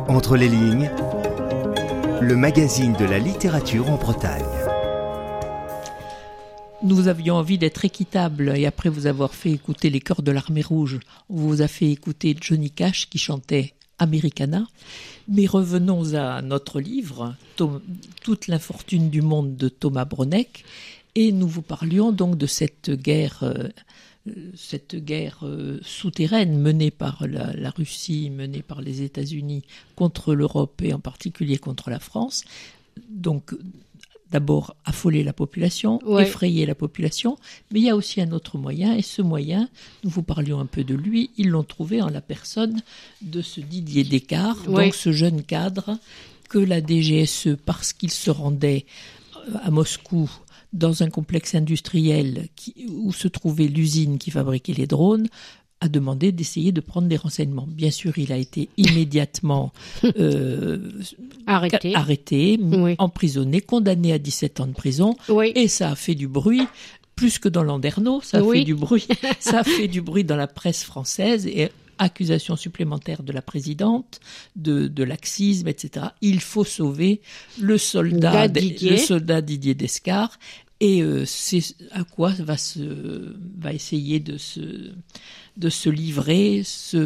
Entre les lignes, le magazine de la littérature en Bretagne. Nous avions envie d'être équitables et après vous avoir fait écouter les chœurs de l'Armée Rouge, on vous a fait écouter Johnny Cash qui chantait Americana. Mais revenons à notre livre, Toute l'infortune du monde de Thomas Broneck, et nous vous parlions donc de cette guerre souterraine menée par la Russie, menée par les États-Unis contre l'Europe et en particulier contre la France. Donc d'abord affoler la population, effrayer la population, mais il y a aussi un autre moyen, et ce moyen, nous vous parlions un peu de lui, ils l'ont trouvé en la personne de ce Didier Descartes, donc ce jeune cadre que la DGSE, parce qu'il se rendait à Moscou dans un complexe industriel où se trouvait l'usine qui fabriquait les drones, a demandé d'essayer de prendre des renseignements. Bien sûr, il a été immédiatement arrêté, emprisonné, condamné à 17 ans de prison, et ça a fait du bruit, plus que dans Landerneau, ça a fait du bruit. Ça a fait du bruit dans la presse française, et accusation supplémentaire de la présidente, de laxisme, etc. Il faut sauver le soldat Didier Descartes, et c'est à quoi va essayer de se livrer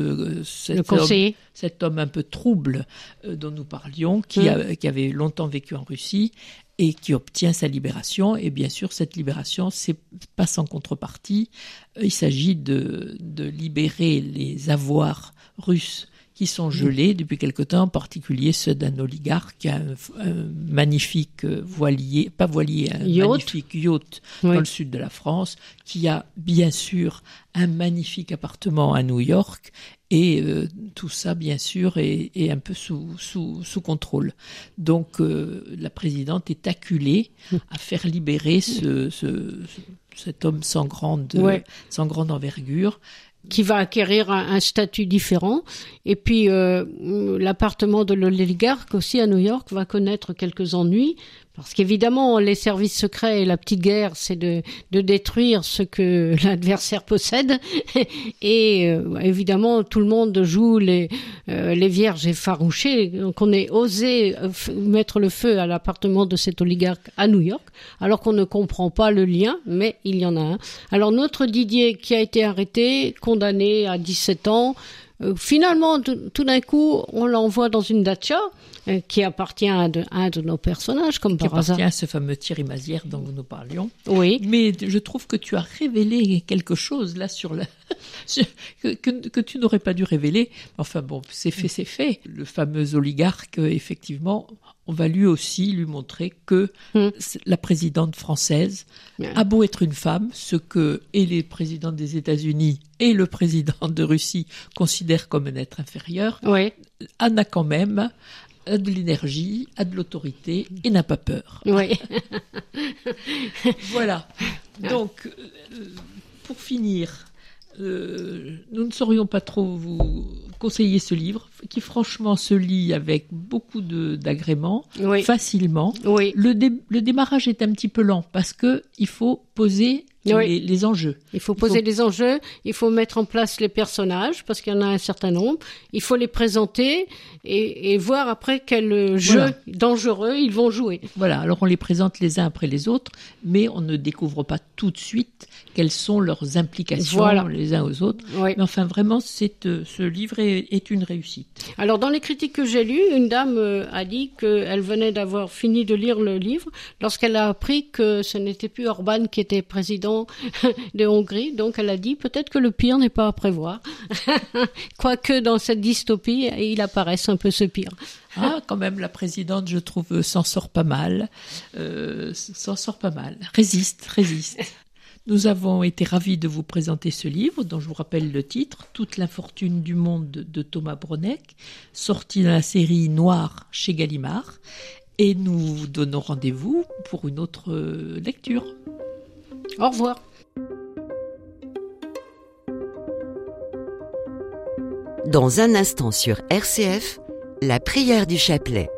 cet homme un peu trouble dont nous parlions, qui avait longtemps vécu en Russie et qui obtient sa libération. Et bien sûr, cette libération, c'est pas sans contrepartie. Il s'agit de libérer les avoirs russes qui sont gelés depuis quelque temps, en magnifique ceux d'un oligarque qui a un magnifique magnifique yacht dans le sud de la France, qui a bien sûr un magnifique appartement à New York, et tout ça bien sûr est un peu sous contrôle. Donc la présidente est acculée à faire libérer cet homme sans grande envergure, qui va acquérir un statut différent. Et puis, l'appartement de l'oligarque aussi à New York va connaître quelques ennuis, parce qu'évidemment, les services secrets et la petite guerre, c'est de détruire ce que l'adversaire possède. Et évidemment, tout le monde joue les vierges effarouchées. Donc, on est osé mettre le feu à l'appartement de cet oligarque à New York, alors qu'on ne comprend pas le lien, mais il y en a un. Alors, notre Didier, qui a été arrêté, condamné à 17 ans, finalement, tout d'un coup, on l'envoie dans une dacha qui appartient à un de nos personnages, comme par hasard. Qui appartient à ce fameux Thierry Mazières dont nous parlions. Oui. Mais je trouve que tu as révélé quelque chose là que tu n'aurais pas dû révéler. Enfin bon, c'est fait. Le fameux oligarque, effectivement, on va lui montrer que la présidente française a beau être une femme, ce que et les présidents des États-Unis et le président de Russie considèrent comme un être inférieur, en a quand même de l'énergie, a de l'autorité et n'a pas peur. Oui. Voilà. Donc, pour finir, nous ne saurions pas trop vous conseiller ce livre, qui franchement se lit avec beaucoup d'agrément, facilement. Oui. Le démarrage est un petit peu lent parce que il faut poser les enjeux. Il faut poser les enjeux, il faut mettre en place les personnages, parce qu'il y en a un certain nombre, il faut les présenter et voir après quel jeu dangereux ils vont jouer. Voilà, alors on les présente les uns après les autres, mais on ne découvre pas tout de suite quelles sont leurs implications les uns aux autres. Mais enfin, vraiment, ce livre est une réussite. Alors, dans les critiques que j'ai lues, une dame a dit qu'elle venait d'avoir fini de lire le livre lorsqu'elle a appris que ce n'était plus Orban qui était président de Hongrie. Donc, elle a dit peut-être que le pire n'est pas à prévoir. Quoique dans cette dystopie, il apparaisse un peu ce pire. Ah, quand même, la présidente, je trouve, s'en sort pas mal. Résiste. Nous avons été ravis de vous présenter ce livre, dont je vous rappelle le titre, Toute l'infortune du monde de Thomas Broneck, sorti dans la série Noir chez Gallimard. Et nous vous donnons rendez-vous pour une autre lecture. Au revoir. Dans un instant sur RCF, la prière du chapelet.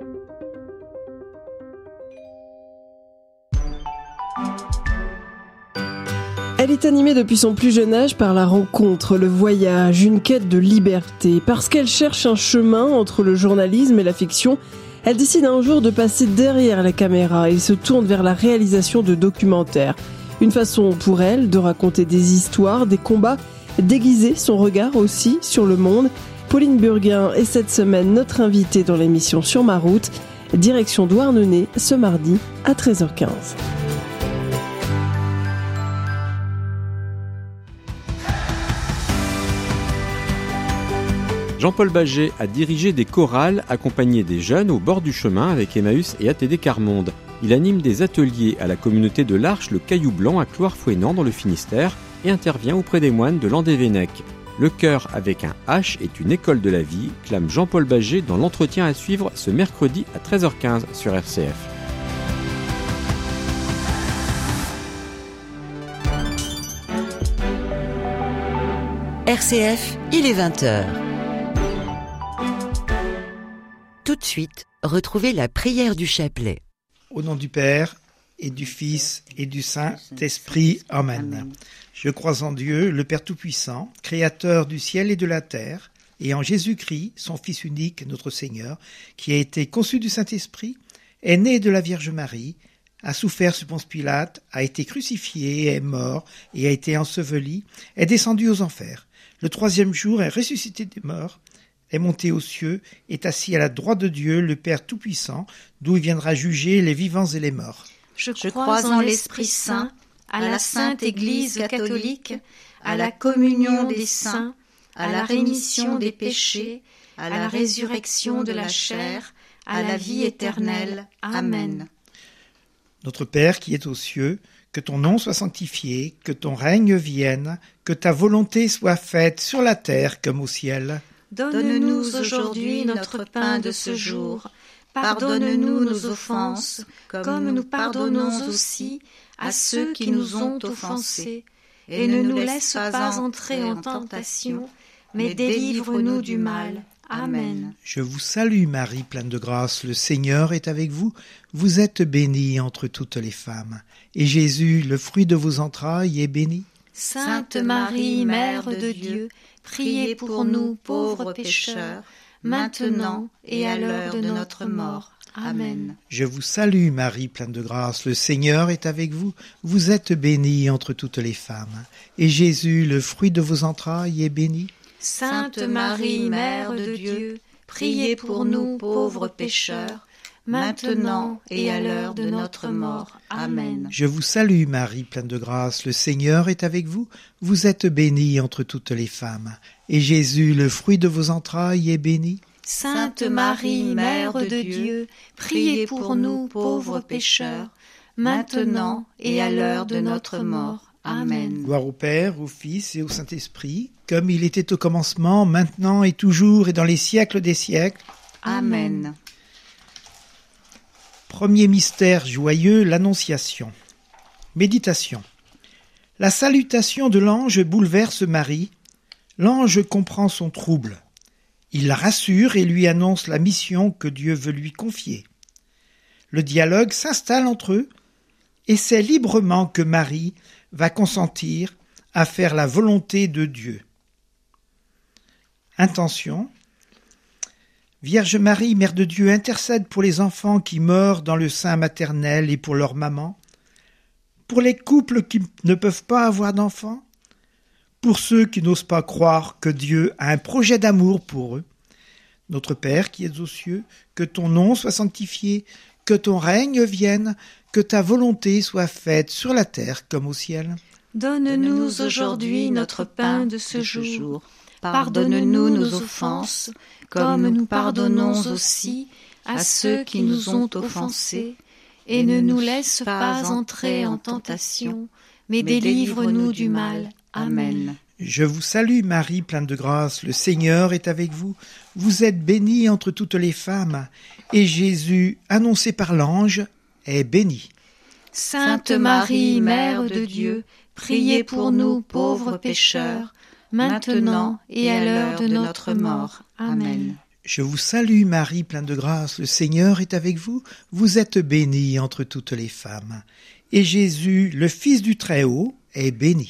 Elle est est animée depuis son plus jeune âge par la rencontre, le voyage, une quête de liberté. Parce qu'elle cherche un chemin entre le journalisme et la fiction, elle décide un jour de passer derrière la caméra et se tourne vers la réalisation de documentaires. Une façon pour elle de raconter des histoires, des combats, d'aiguiser son regard aussi sur le monde. Pauline Burguin est cette semaine notre invitée dans l'émission Sur ma route, direction Douarnenez, ce mardi à 13h15. Jean-Paul Baget a dirigé des chorales accompagné des jeunes au bord du chemin avec Emmaüs et ATD Carmonde. Il anime des ateliers à la communauté de l'Arche, le Caillou Blanc à Cloire-Fouesnant dans le Finistère et intervient auprès des moines de Landévennec. Le cœur avec un H est une école de la vie, clame Jean-Paul Baget dans l'entretien à suivre ce mercredi à 13h15 sur RCF. RCF, il est 20h. Tout de suite, retrouvez la prière du chapelet. Au nom du Père, et du Fils, et du Saint-Esprit. Amen. Je crois en Dieu, le Père Tout-Puissant, Créateur du ciel et de la terre, et en Jésus-Christ, son Fils unique, notre Seigneur, qui a été conçu du Saint-Esprit, est né de la Vierge Marie, a souffert sous Ponce Pilate, a été crucifié, est mort, et a été enseveli, est descendu aux enfers. Le troisième jour est ressuscité des morts, est monté aux cieux, est assis à la droite de Dieu, le Père Tout-Puissant, d'où il viendra juger les vivants et les morts. Je crois en l'Esprit Saint, à la Sainte Église catholique, à la communion des saints, à la rémission des péchés, à la résurrection de la chair, à la vie éternelle. Amen. Notre Père qui es aux cieux, que ton nom soit sanctifié, que ton règne vienne, que ta volonté soit faite sur la terre comme au ciel. Donne-nous aujourd'hui notre pain de ce jour. Pardonne-nous nos offenses, comme nous pardonnons aussi à ceux qui nous ont offensés. Et ne nous laisse pas entrer en tentation, mais délivre-nous du mal. Amen. Je vous salue Marie, pleine de grâce, le Seigneur est avec vous. Vous êtes bénie entre toutes les femmes. Et Jésus, le fruit de vos entrailles, est béni. Sainte Marie, Mère de Dieu, priez pour nous pauvres pécheurs, maintenant et à l'heure de notre mort. Amen. Je vous salue Marie, pleine de grâce, le Seigneur est avec vous. Vous êtes bénie entre toutes les femmes. Et Jésus, le fruit de vos entrailles, est béni. Sainte Marie, Mère de Dieu, priez pour nous pauvres pécheurs, maintenant et à l'heure de notre mort. Amen. Je vous salue Marie, pleine de grâce, le Seigneur est avec vous. Vous êtes bénie entre toutes les femmes. Et Jésus, le fruit de vos entrailles, est béni. Sainte Marie, Mère de Dieu, priez pour nous pauvres pécheurs, maintenant et à l'heure de notre mort. Amen. Gloire au Père, au Fils et au Saint-Esprit, comme il était au commencement, maintenant et toujours et dans les siècles des siècles. Amen. Premier mystère joyeux, l'Annonciation. Méditation. La salutation de l'ange bouleverse Marie. L'ange comprend son trouble. Il la rassure et lui annonce la mission que Dieu veut lui confier. Le dialogue s'installe entre eux et c'est librement que Marie va consentir à faire la volonté de Dieu. Intention. Vierge Marie, Mère de Dieu, intercède pour les enfants qui meurent dans le sein maternel et pour leur maman, pour les couples qui ne peuvent pas avoir d'enfants, pour ceux qui n'osent pas croire que Dieu a un projet d'amour pour eux. Notre Père qui es aux cieux, que ton nom soit sanctifié, que ton règne vienne, que ta volonté soit faite sur la terre comme au ciel. Donne-nous aujourd'hui notre pain de ce jour. Pardonne-nous nos offenses, comme nous pardonnons aussi à ceux qui nous ont offensés. Et ne nous laisse pas entrer en tentation, mais délivre-nous du mal. Amen. Je vous salue Marie, pleine de grâce, le Seigneur est avec vous. Vous êtes bénie entre toutes les femmes, et Jésus, annoncé par l'ange, est béni. Sainte Marie, Mère de Dieu, priez pour nous pauvres pécheurs, maintenant et à l'heure de notre mort. Amen. Je vous salue Marie, pleine de grâce, le Seigneur est avec vous. Vous êtes bénie entre toutes les femmes, et Jésus, le Fils du Très-Haut, est béni.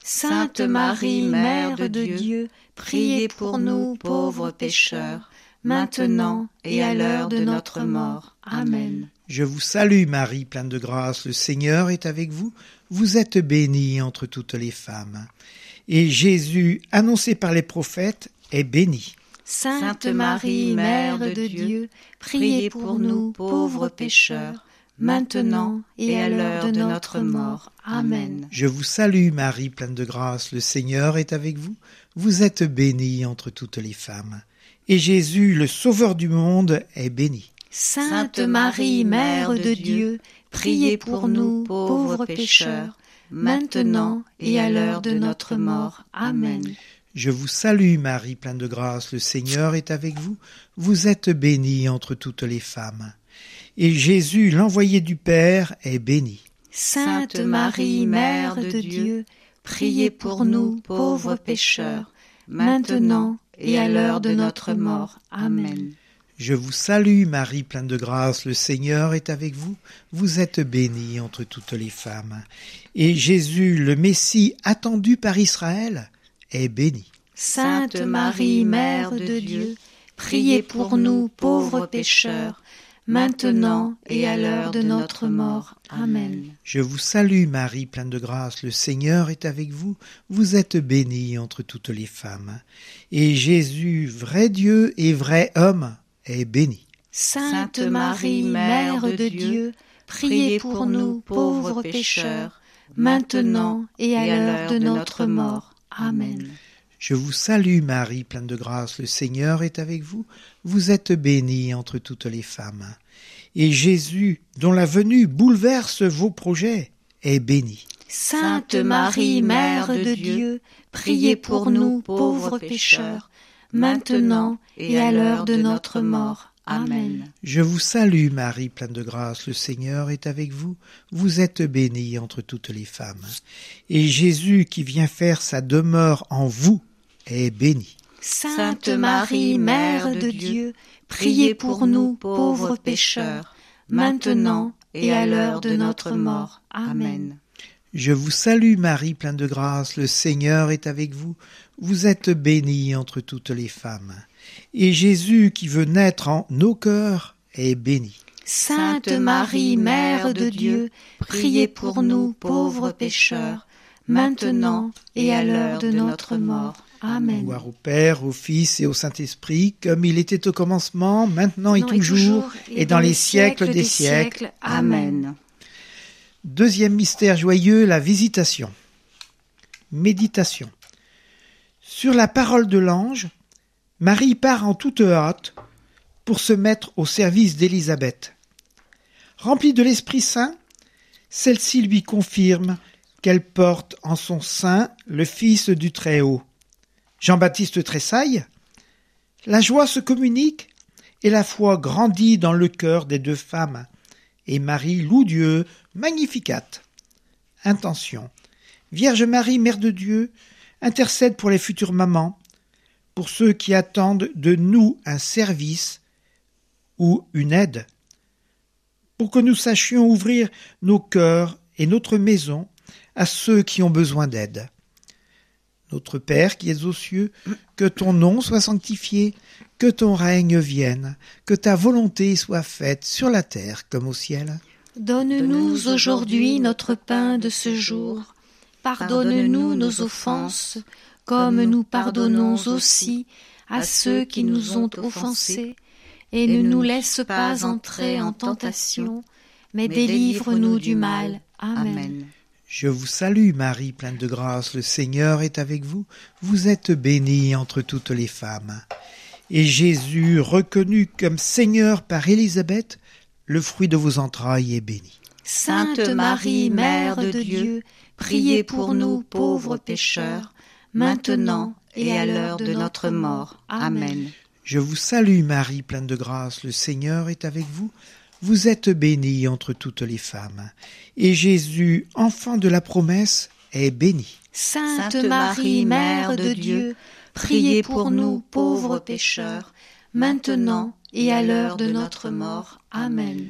Sainte Marie, Mère de Dieu, priez pour nous pauvres pécheurs, maintenant et à l'heure de notre mort. Amen. Je vous salue Marie, pleine de grâce, le Seigneur est avec vous. Vous êtes bénie entre toutes les femmes. Et Jésus, annoncé par les prophètes, est béni. Sainte Marie, Mère de Dieu, priez pour nous pauvres pécheurs, maintenant et à l'heure de notre mort. Amen. Je vous salue Marie, pleine de grâce, le Seigneur est avec vous. Vous êtes bénie entre toutes les femmes. Et Jésus, le Sauveur du monde, est béni. Sainte Marie, Mère de Dieu, priez pour nous pauvres pécheurs, maintenant et à l'heure de notre mort. Amen. Je vous salue Marie, pleine de grâce, le Seigneur est avec vous. Vous êtes bénie entre toutes les femmes. Et Jésus, l'envoyé du Père, est béni. Sainte Marie, Mère de Dieu, priez pour nous pauvres pécheurs, maintenant et à l'heure de notre mort. Amen. Je vous salue Marie, pleine de grâce, le Seigneur est avec vous. Vous êtes bénie entre toutes les femmes. Et Jésus, le Messie attendu par Israël, est béni. Sainte Marie, Mère de Dieu, priez pour nous pauvres pécheurs, maintenant et à l'heure de notre mort. Amen. Je vous salue Marie, pleine de grâce, le Seigneur est avec vous. Vous êtes bénie entre toutes les femmes. Et Jésus, vrai Dieu et vrai homme, est béni. Sainte Marie, Mère de Dieu, priez pour nous pauvres pécheurs, maintenant et à l'heure de notre mort. Amen. Je vous salue Marie, pleine de grâce, le Seigneur est avec vous. Vous êtes bénie entre toutes les femmes. Et Jésus, dont la venue bouleverse vos projets, est béni. Sainte Marie, Mère de Dieu, priez pour nous pauvres pécheurs, maintenant et à l'heure de notre mort. Amen. Je vous salue Marie, pleine de grâce, le Seigneur est avec vous. Vous êtes bénie entre toutes les femmes. Et Jésus, qui vient faire sa demeure en vous, est béni. Sainte Marie, Mère de Dieu, priez pour nous pauvres pécheurs, maintenant et à l'heure de notre mort. Amen. Je vous salue Marie, pleine de grâce, le Seigneur est avec vous. Vous êtes bénie entre toutes les femmes. Et Jésus, qui veut naître en nos cœurs, est béni. Sainte Marie, Mère de Dieu, priez pour nous pauvres pécheurs, maintenant et à l'heure de notre mort. Amen. Gloire au Père, au Fils et au Saint-Esprit, comme il était au commencement, maintenant et toujours, et dans les siècles des siècles. Amen. Deuxième mystère joyeux, la visitation. Méditation. Sur la parole de l'ange, Marie part en toute hâte pour se mettre au service d'Élisabeth. Remplie de l'Esprit Saint, celle-ci lui confirme qu'elle porte en son sein le Fils du Très-Haut. Jean-Baptiste tressaille, la joie se communique et la foi grandit dans le cœur des deux femmes. Et Marie loue Dieu, Magnificat. Intention. Vierge Marie, Mère de Dieu, intercède pour les futures mamans, pour ceux qui attendent de nous un service ou une aide, pour que nous sachions ouvrir nos cœurs et notre maison à ceux qui ont besoin d'aide. Notre Père qui es aux cieux, que ton nom soit sanctifié, que ton règne vienne, que ta volonté soit faite sur la terre comme au ciel. Donne-nous aujourd'hui notre pain de ce jour. Pardonne-nous nos offenses, comme nous pardonnons aussi à ceux qui nous ont offensés. Et ne nous laisse pas entrer en tentation, mais délivre-nous du mal. Amen. Je vous salue Marie, pleine de grâce, le Seigneur est avec vous. Vous êtes bénie entre toutes les femmes. Et Jésus, reconnu comme Seigneur par Élisabeth, le fruit de vos entrailles est béni. Sainte Marie, Mère de Dieu, priez pour nous pauvres pécheurs, maintenant et à l'heure de notre mort. Amen. Je vous salue Marie, pleine de grâce, le Seigneur est avec vous. Vous êtes bénie entre toutes les femmes. Et Jésus, enfant de la promesse, est béni. Sainte Marie, Mère de Dieu, priez pour nous pauvres pécheurs, maintenant et à l'heure de notre mort. Amen.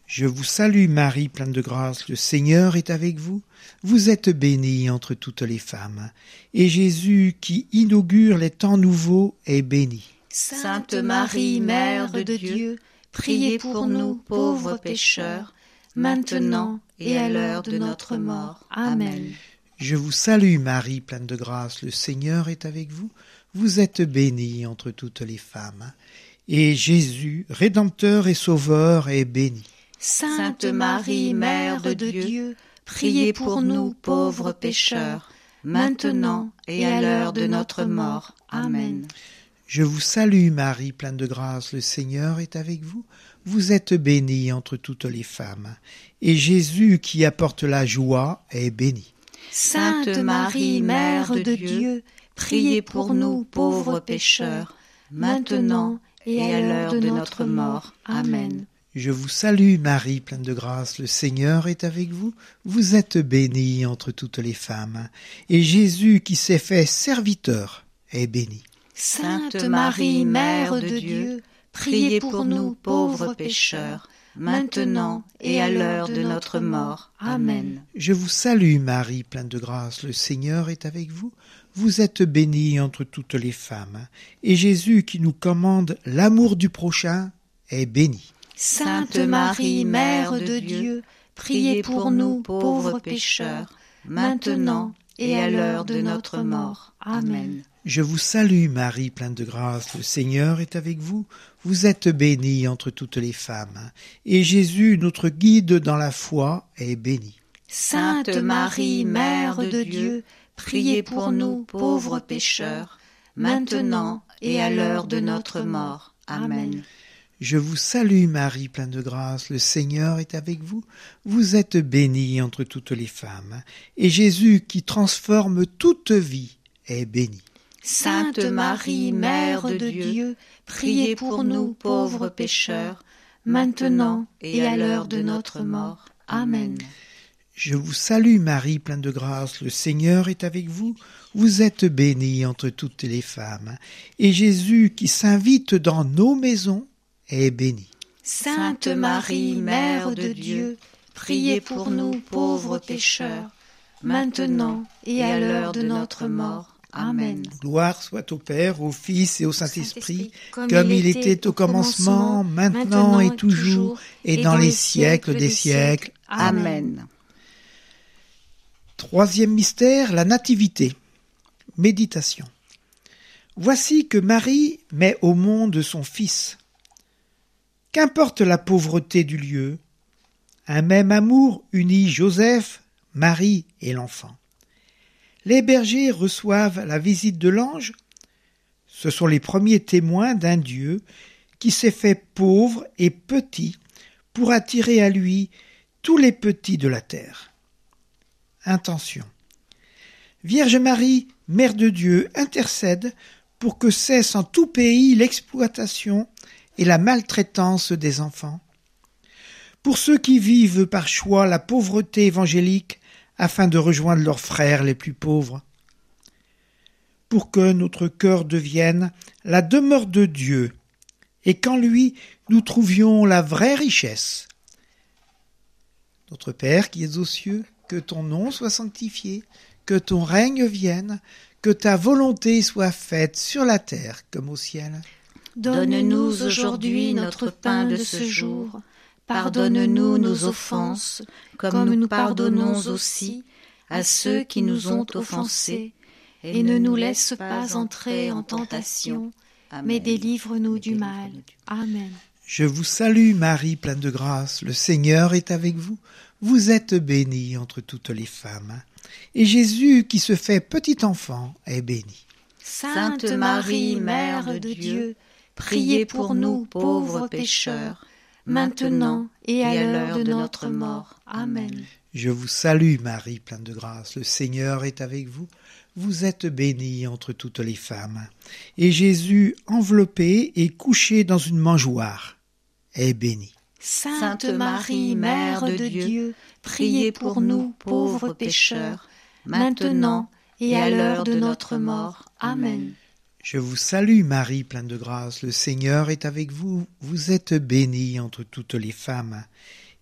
Je vous salue Marie, pleine de grâce, le Seigneur est avec vous. Vous êtes bénie entre toutes les femmes, et Jésus, qui inaugure les temps nouveaux, est béni. Sainte Marie, Mère de Dieu, priez pour nous pauvres pécheurs, maintenant et à l'heure de notre mort. Amen. Je vous salue Marie, pleine de grâce, le Seigneur est avec vous. Vous êtes bénie entre toutes les femmes, et Jésus, Rédempteur et Sauveur, est béni. Sainte Marie, Mère de Dieu, priez pour nous pauvres pécheurs, maintenant et à l'heure de notre mort. Amen. Je vous salue Marie, pleine de grâce, le Seigneur est avec vous. Vous êtes bénie entre toutes les femmes, et Jésus, qui apporte la joie, est béni. Sainte Marie, Mère de Dieu, priez pour nous pauvres pécheurs, maintenant et à l'heure de notre mort. Amen. Je vous salue Marie, pleine de grâce, le Seigneur est avec vous. Vous êtes bénie entre toutes les femmes, et Jésus, qui s'est fait serviteur, est béni. Sainte Marie, Mère de Dieu, priez pour nous pauvres pécheurs, maintenant et à l'heure de notre mort. Amen. Je vous salue Marie, pleine de grâce, le Seigneur est avec vous. Vous êtes bénie entre toutes les femmes, et Jésus, qui nous commande l'amour du prochain, est béni. Sainte Marie, Mère de Dieu, priez pour nous pauvres pécheurs, maintenant et à l'heure de notre mort. Amen. Je vous salue Marie, pleine de grâce, le Seigneur est avec vous. Vous êtes bénie entre toutes les femmes, et Jésus, notre guide dans la foi, est béni. Sainte Marie, Mère de Dieu, priez pour nous pauvres pécheurs, maintenant et à l'heure de notre mort. Amen. Je vous salue Marie, pleine de grâce, le Seigneur est avec vous. Vous êtes bénie entre toutes les femmes, et Jésus, qui transforme toute vie, est béni. Sainte Marie, Mère de Dieu, priez pour nous pauvres pécheurs, maintenant et à l'heure de notre mort. Amen. Je vous salue Marie, pleine de grâce, le Seigneur est avec vous. Vous êtes bénie entre toutes les femmes, et Jésus, qui s'invite dans nos maisons, est béni. Sainte Marie, Mère de Dieu, priez pour nous pauvres pécheurs, maintenant et à l'heure de notre mort. Amen. Gloire soit au Père, au Fils et au Saint-Esprit, comme il était au commencement, maintenant et toujours, et dans les siècles des siècles. Amen. Troisième mystère, la Nativité. Méditation. Voici que Marie met au monde son Fils. Qu'importe la pauvreté du lieu, un même amour unit Joseph, Marie et l'enfant. Les bergers reçoivent la visite de l'ange. Ce sont les premiers témoins d'un Dieu qui s'est fait pauvre et petit pour attirer à lui tous les petits de la terre. Intention. Vierge Marie, Mère de Dieu, intercède pour que cesse en tout pays l'exploitation et la maltraitance des enfants. Pour ceux qui vivent par choix la pauvreté évangélique, afin de rejoindre leurs frères les plus pauvres. Pour que notre cœur devienne la demeure de Dieu, et qu'en lui nous trouvions la vraie richesse. Notre Père qui es aux cieux, que ton nom soit sanctifié, que ton règne vienne, que ta volonté soit faite sur la terre comme au ciel. Donne-nous aujourd'hui notre pain de ce jour. Pardonne-nous nos offenses, comme nous pardonnons aussi à ceux qui nous ont offensés, et ne nous laisse pas entrer en tentation, mais délivre-nous du mal. Amen. Je vous salue Marie, pleine de grâce, le Seigneur est avec vous. Vous êtes bénie entre toutes les femmes, et Jésus, qui se fait petit enfant, est béni. Sainte Marie, Mère de Dieu, priez pour nous pauvres pécheurs, maintenant et à l'heure de notre mort. Amen. Je vous salue Marie, pleine de grâce, le Seigneur est avec vous. Vous êtes bénie entre toutes les femmes, et Jésus, enveloppé et couché dans une mangeoire, est béni. Sainte Marie, Mère de Dieu, priez pour nous pauvres pécheurs, maintenant et à l'heure de notre mort. Amen. Je vous salue Marie, pleine de grâce, le Seigneur est avec vous. Vous êtes bénie entre toutes les femmes,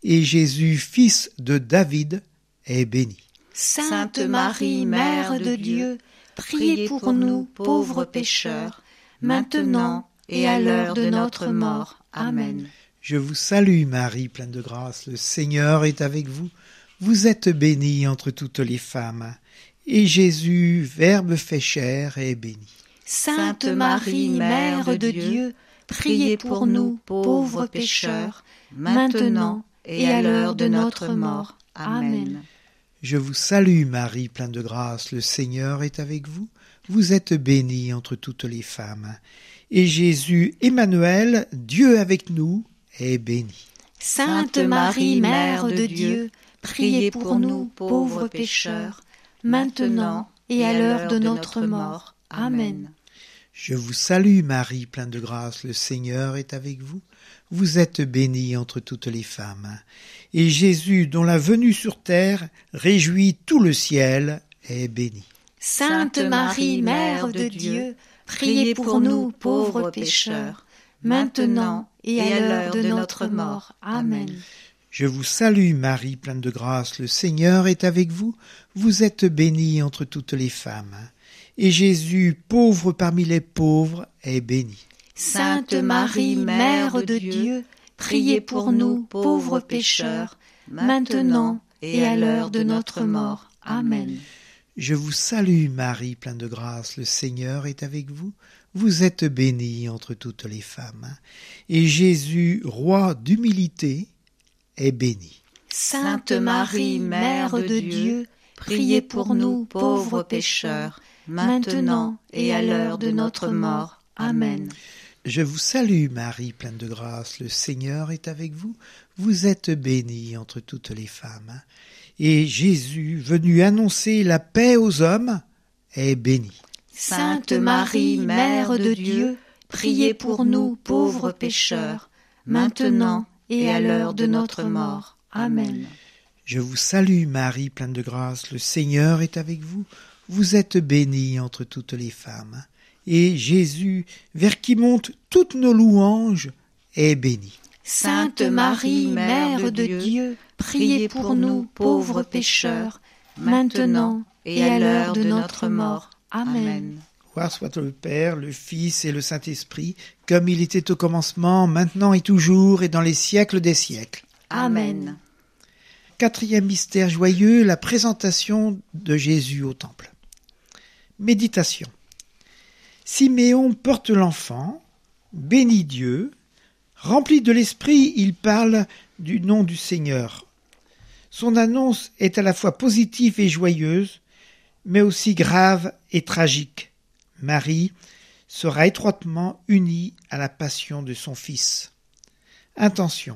et Jésus, fils de David, est béni. Sainte Marie, Mère de Dieu, priez pour nous, pauvres pécheurs, maintenant et à l'heure de notre mort. Amen. Je vous salue Marie, pleine de grâce, le Seigneur est avec vous. Vous êtes bénie entre toutes les femmes, et Jésus, Verbe fait chair, est béni. Sainte Marie, Mère de Dieu, priez pour nous, pauvres pécheurs, maintenant et à l'heure de notre mort. Amen. Je vous salue Marie, pleine de grâce, le Seigneur est avec vous. Vous êtes bénie entre toutes les femmes, et Jésus, Emmanuel, Dieu avec nous, est béni. Sainte Marie, Mère de Dieu, priez pour nous, pauvres pécheurs, maintenant et à l'heure de notre mort. Amen. Je vous salue Marie, pleine de grâce, le Seigneur est avec vous. Vous êtes bénie entre toutes les femmes, et Jésus, dont la venue sur terre réjouit tout le ciel, est béni. Sainte Marie, Mère de Dieu, priez pour nous, pauvres pécheurs, maintenant et à l'heure de notre mort. Amen. Je vous salue Marie, pleine de grâce, le Seigneur est avec vous. Vous êtes bénie entre toutes les femmes, et Jésus, pauvre parmi les pauvres, est béni. Sainte Marie, Mère de Dieu, priez pour nous, pauvres pécheurs, maintenant et à l'heure de notre mort. Amen. Je vous salue Marie, pleine de grâce, le Seigneur est avec vous. Vous êtes bénie entre toutes les femmes, et Jésus, roi d'humilité, est béni. Sainte Marie, Mère de Dieu, priez pour nous, pauvres pécheurs, maintenant et à l'heure de notre mort. Amen. Je vous salue Marie, pleine de grâce, le Seigneur est avec vous. Vous êtes bénie entre toutes les femmes, et Jésus, venu annoncer la paix aux hommes, est béni. Sainte Marie, Mère de Dieu, priez pour nous, pauvres pécheurs, maintenant et à l'heure de notre mort. Amen. Je vous salue Marie, pleine de grâce, le Seigneur est avec vous. Vous êtes bénie entre toutes les femmes, et Jésus, vers qui montent toutes nos louanges, est béni. Sainte Marie, Mère de Dieu, priez pour nous, pauvres pécheurs, maintenant et à l'heure de notre mort. Amen. Gloire soit le Père, le Fils et le Saint-Esprit, comme il était au commencement, maintenant et toujours, et dans les siècles des siècles. Amen. Quatrième mystère joyeux, la présentation de Jésus au temple. Méditation. Siméon porte l'enfant, bénit Dieu, rempli de l'Esprit, il parle du nom du Seigneur. Son annonce est à la fois positive et joyeuse, mais aussi grave et tragique. Marie sera étroitement unie à la passion de son Fils. Intention.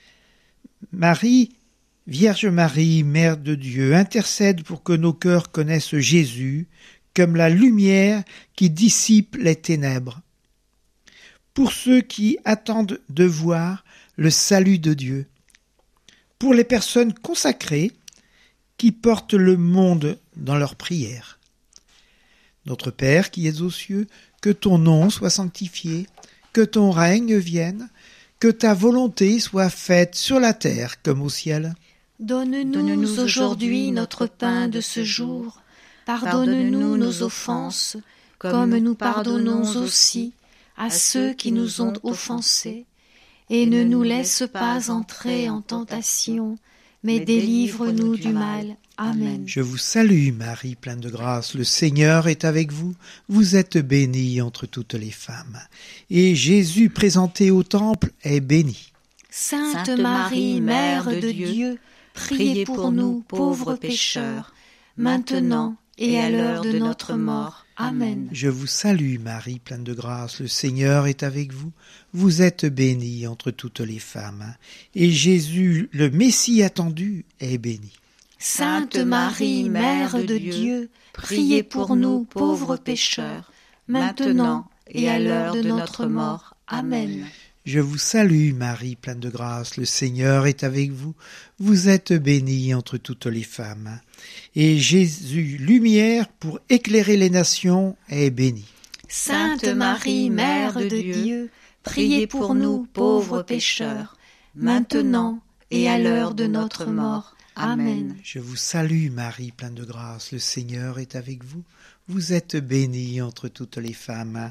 Marie, Vierge Marie, Mère de Dieu, intercède pour que nos cœurs connaissent Jésus comme la lumière qui dissipe les ténèbres. Pour ceux qui attendent de voir le salut de Dieu. Pour les personnes consacrées qui portent le monde dans leurs prières. Notre Père qui es aux cieux, que ton nom soit sanctifié, que ton règne vienne, que ta volonté soit faite sur la terre comme au ciel. Donne-nous aujourd'hui notre pain de ce jour. Pardonne-nous nos offenses, comme nous pardonnons aussi à ceux qui nous ont offensés. Et ne nous laisse pas entrer en tentation, mais délivre-nous du mal. Amen. Je vous salue Marie, pleine de grâce, le Seigneur est avec vous. Vous êtes bénie entre toutes les femmes, et Jésus présenté au temple est béni. Sainte Marie, Mère de Dieu, priez pour nous, pauvres pécheurs, maintenant et à l'heure de notre mort. Amen. Je vous salue Marie, pleine de grâce, le Seigneur est avec vous. Vous êtes bénie entre toutes les femmes, et Jésus, le Messie attendu, est béni. Sainte Marie, Mère de Dieu, priez pour nous, pauvres pécheurs, maintenant et à l'heure de notre mort. Amen. Je vous salue Marie, pleine de grâce, le Seigneur est avec vous. Vous êtes bénie entre toutes les femmes, et Jésus, lumière pour éclairer les nations, est béni. Sainte Marie, Mère de Dieu, priez pour nous, pauvres pécheurs, maintenant et à l'heure de notre mort. Amen. Je vous salue Marie, pleine de grâce, le Seigneur est avec vous. Vous êtes bénie entre toutes les femmes.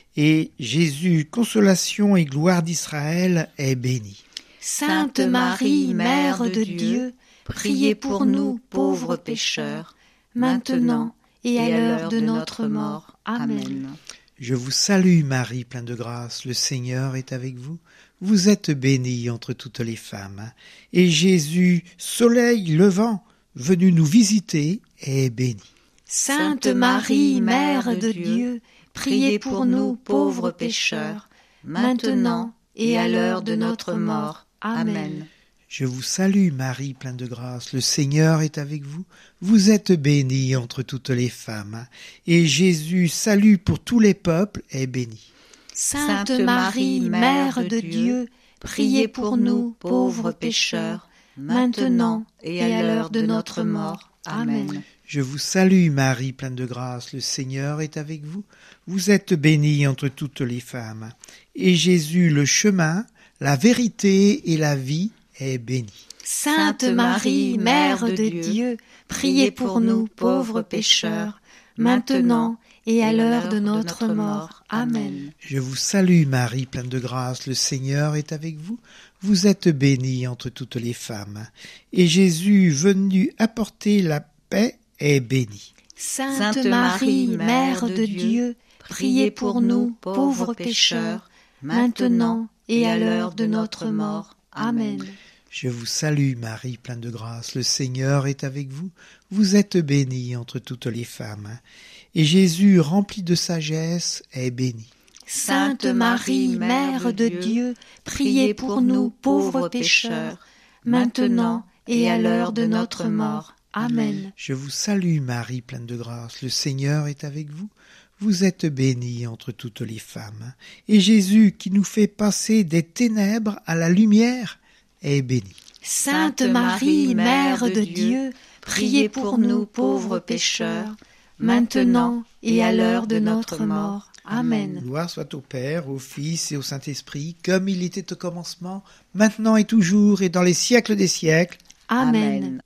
Et Jésus, consolation et gloire d'Israël, est béni. Sainte Marie, Mère de Dieu, priez pour nous pauvres pécheurs, maintenant et à l'heure de notre mort. Amen. Je vous salue Marie, pleine de grâce, le Seigneur est avec vous. Vous êtes bénie entre toutes les femmes. Et Jésus, soleil levant, venu nous visiter, est béni. Sainte Marie, Mère de Dieu, priez pour nous pauvres pécheurs, maintenant et à l'heure de notre mort. Amen. Je vous salue Marie, pleine de grâce, le Seigneur est avec vous. Vous êtes bénie entre toutes les femmes. Et Jésus, salut pour tous les peuples, est béni. Sainte Marie, Mère de Dieu, priez pour nous pauvres pécheurs, maintenant et à l'heure de notre mort. Amen. Je vous salue Marie, pleine de grâce, le Seigneur est avec vous. Vous êtes bénie entre toutes les femmes. Et Jésus, le chemin, la vérité et la vie, est béni. Sainte Marie, Mère de Dieu, priez pour nous pauvres pécheurs, maintenant et à l'heure de notre mort. Amen. Je vous salue Marie, pleine de grâce, le Seigneur est avec vous. Vous êtes bénie entre toutes les femmes. Et Jésus, venu apporter la paix, est béni. Sainte Marie, Mère de Dieu, priez pour nous pauvres pécheurs, maintenant et à l'heure de notre mort. Amen. Je vous salue Marie, pleine de grâce, le Seigneur est avec vous. Vous êtes bénie entre toutes les femmes. Et Jésus, rempli de sagesse, est béni. Sainte Marie, Mère de Dieu, priez pour nous pauvres pécheurs, maintenant et à l'heure de notre mort. Amen. Je vous salue Marie, pleine de grâce, le Seigneur est avec vous. Vous êtes bénie entre toutes les femmes. Et Jésus, qui nous fait passer des ténèbres à la lumière, est béni. Sainte Marie, Mère de Dieu, priez pour nous pauvres pécheurs, maintenant et à l'heure de notre mort. Amen. Gloire soit au Père, au Fils et au Saint-Esprit, comme il était au commencement, maintenant et toujours, et dans les siècles des siècles. Amen.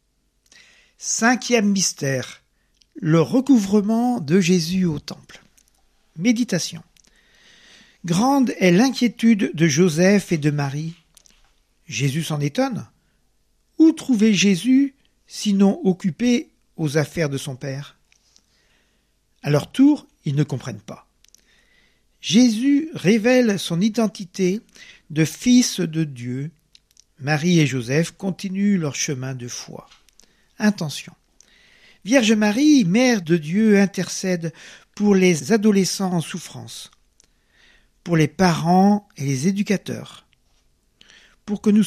5e mystère, le recouvrement de Jésus au temple. Méditation. Grande est l'inquiétude de Joseph et de Marie. Jésus s'en étonne. Où trouver Jésus, sinon occupé aux affaires de son Père? À leur tour, ils ne comprennent pas. Jésus révèle son identité de Fils de Dieu. Marie et Joseph continuent leur chemin de foi. Intention. Vierge Marie, Mère de Dieu, intercède pour les adolescents en souffrance, pour les parents et les éducateurs, pour que nous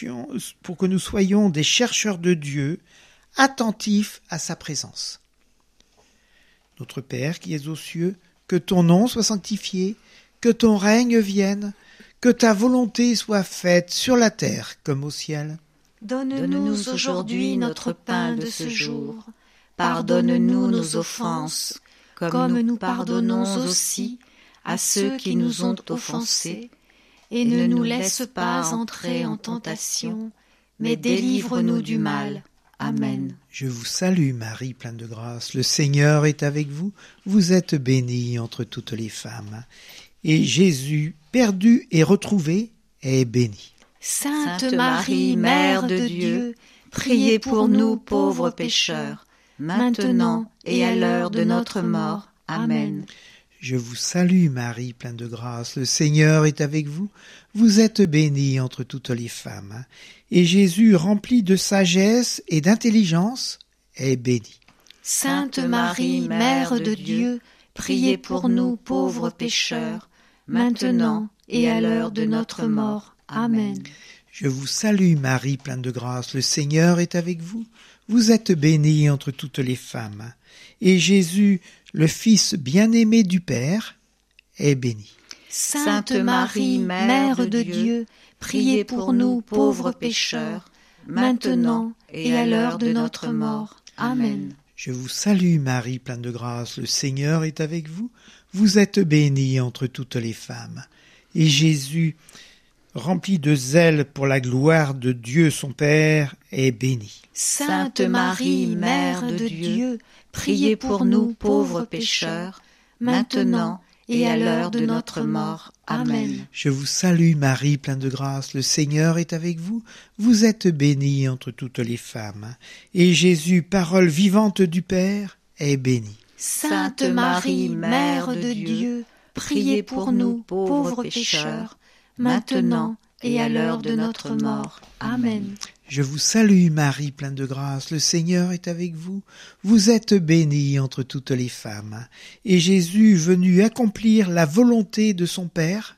soyons des chercheurs de Dieu, attentifs à sa présence. Notre Père qui es aux cieux, que ton nom soit sanctifié, que ton règne vienne, que ta volonté soit faite sur la terre comme au ciel. Donne-nous aujourd'hui notre pain de ce jour. Pardonne-nous nos offenses, comme nous pardonnons aussi à ceux qui nous ont offensés. Et ne nous laisse pas entrer en tentation, mais délivre-nous du mal. Amen. Je vous salue Marie, pleine de grâce, le Seigneur est avec vous. Vous êtes bénie entre toutes les femmes. Et Jésus, perdu et retrouvé, est béni. Sainte Marie, Mère de Dieu, priez pour nous pauvres pécheurs, maintenant et à l'heure de notre mort. Amen. Je vous salue Marie, pleine de grâce, le Seigneur est avec vous. Vous êtes bénie entre toutes les femmes. Et Jésus, rempli de sagesse et d'intelligence, est béni. Sainte Marie, Mère de Dieu, priez pour nous pauvres pécheurs, maintenant et à l'heure de notre mort. Amen. Je vous salue Marie, pleine de grâce, le Seigneur est avec vous. Vous êtes bénie entre toutes les femmes. Et Jésus, le Fils bien-aimé du Père, est béni. Sainte Marie, Mère de Dieu, priez pour nous pauvres pécheurs, maintenant et à l'heure de notre mort. Amen. Je vous salue Marie, pleine de grâce, le Seigneur est avec vous. Vous êtes bénie entre toutes les femmes. Et Jésus, remplie de zèle pour la gloire de Dieu son Père, est bénie. Sainte Marie, Mère de Dieu, priez pour nous pauvres pécheurs, maintenant et à l'heure de notre mort. Amen. Je vous salue Marie, pleine de grâce, le Seigneur est avec vous. Vous êtes bénie entre toutes les femmes, et Jésus, parole vivante du Père, est béni. Sainte Marie, Mère de Dieu, priez pour nous pauvres pécheurs, maintenant et à l'heure de notre mort. Amen. Je vous salue Marie, pleine de grâce, le Seigneur est avec vous. Vous êtes bénie entre toutes les femmes, et Jésus, venu accomplir la volonté de son Père,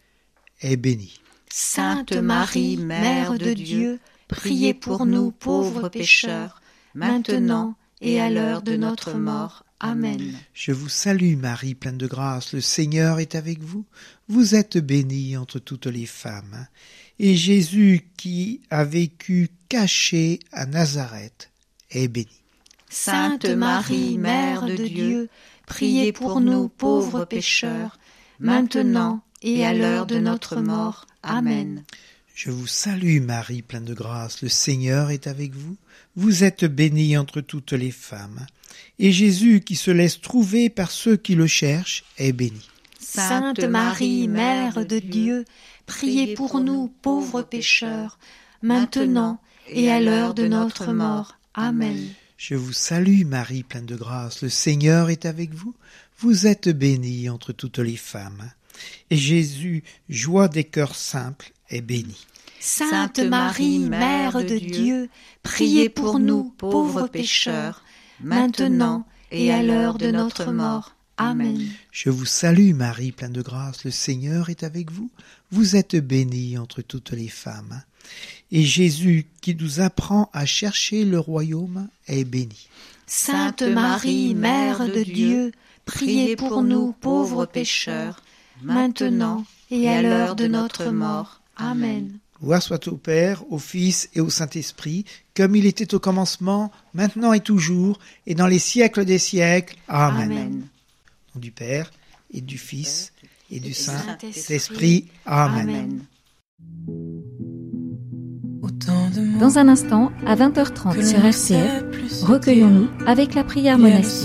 est béni. Sainte Marie, Mère de Dieu, priez pour nous pauvres pécheurs, maintenant et à l'heure de notre mort. Amen. Je vous salue Marie, pleine de grâce, le Seigneur est avec vous. Vous êtes bénie entre toutes les femmes, et Jésus, qui a vécu caché à Nazareth, est béni. Sainte Marie, Mère de Dieu, priez pour nous pauvres pécheurs, maintenant et à l'heure de notre mort. Amen. Je vous salue Marie, pleine de grâce, le Seigneur est avec vous. Vous êtes bénie entre toutes les femmes, et Jésus, qui se laisse trouver par ceux qui le cherchent, est béni. Sainte Marie, Mère de Dieu, priez pour nous pauvres pécheurs, maintenant et à l'heure de notre mort. Amen. Je vous salue Marie, pleine de grâce, le Seigneur est avec vous. Vous êtes bénie entre toutes les femmes, et Jésus, joie des cœurs simples, est béni. Sainte Marie, Mère de Dieu, priez pour nous pauvres pécheurs, maintenant et à l'heure de notre mort. Amen. Je vous salue Marie, pleine de grâce, le Seigneur est avec vous. Vous êtes bénie entre toutes les femmes, et Jésus, qui nous apprend à chercher le royaume, est béni. Sainte Marie, Mère de Dieu, priez pour nous pauvres pécheurs, maintenant et à l'heure de notre mort. Amen. Gloire soit au Père, au Fils et au Saint-Esprit, comme il était au commencement, maintenant et toujours, et dans les siècles des siècles. Amen. Amen. Au nom du Père, et du Fils, et du Saint-Esprit. Amen. Dans un instant, à 20h30 sur RCF, recueillons-nous avec la prière monastique.